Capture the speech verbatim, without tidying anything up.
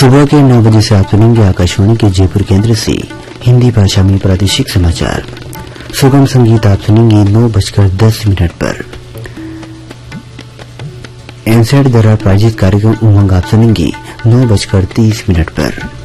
सुबह के नौ बजे से आप सुनेंगे आकाशवाणी के जयपुर केंद्र से हिंदी भाषा में प्रादेशिक समाचार। सुगम संगीत आप सुनेंगे नौ बजकर दस मिनट पर। एनसेट द्वारा प्रायोजित कार्यक्रम उमंग आप सुनेंगे नौ बजकर तीस मिनट पर।